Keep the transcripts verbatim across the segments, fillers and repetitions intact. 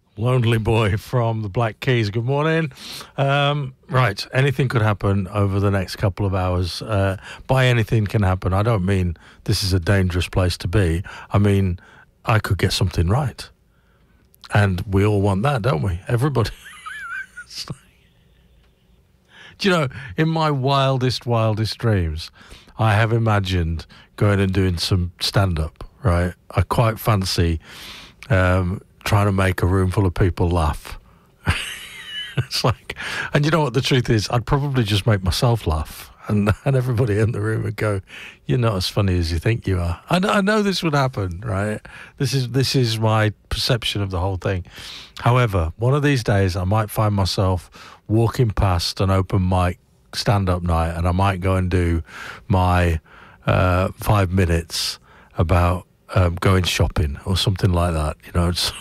Lonely Boy from the Black Keys. Good morning. Um, right, anything could happen over the next couple of hours. Uh, by anything can happen, I don't mean this is a dangerous place to be. I mean, I could get something right. And we all want that, don't we? Everybody. It's like, do you know, in my wildest, wildest dreams, I have imagined going and doing some stand-up, right? I quite fancy... Um, trying to make a room full of people laugh. It's like, and you know what the truth is? I'd probably just make myself laugh, and and everybody in the room would go, "You're not as funny as you think you are." I know, I know this would happen, right? This is this is my perception of the whole thing. However, one of these days, I might find myself walking past an open mic stand-up night, and I might go and do my uh, five minutes about um, going shopping or something like that. You know. It's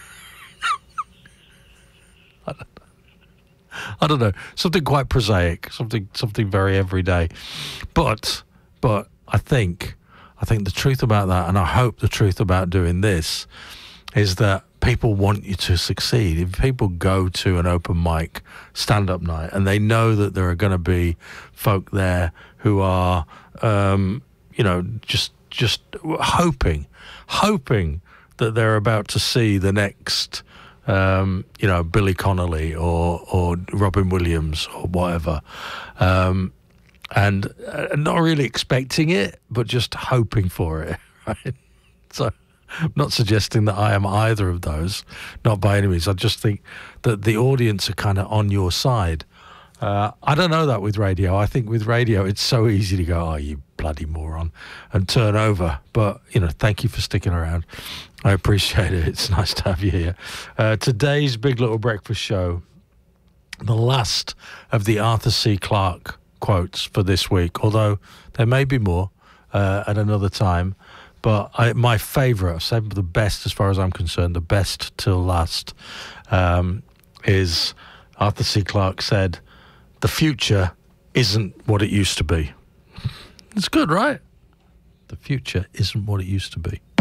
I don't know, something quite prosaic, something something very everyday. But but I think I think the truth about that, and I hope the truth about doing this, is that people want you to succeed. If people go to an open mic stand-up night and they know that there are going to be folk there who are, um, you know, just just hoping, hoping that they're about to see the next. Um, you know, Billy Connolly or or Robin Williams or whatever, um, and uh, not really expecting it, but just hoping for it, right? So I'm not suggesting that I am either of those, not by any means. I just think that the audience are kind of on your side. Uh, I don't know that with radio. I think with radio, it's so easy to go, oh, you bloody moron, and turn over. But, you know, thank you for sticking around. I appreciate it. It's nice to have you here. Uh, today's Big Little Breakfast Show, the last of the Arthur C. Clarke quotes for this week, although there may be more uh, at another time. But I, my favourite, I've said the best as far as I'm concerned, the best till last, um, is Arthur C. Clarke said, "The future isn't what it used to be." It's good, right? The future isn't what it used to be.